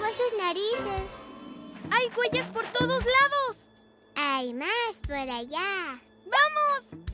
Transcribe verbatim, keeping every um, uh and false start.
sus narices. ¡Hay huellas por todos lados! Hay más por allá. ¡Vamos!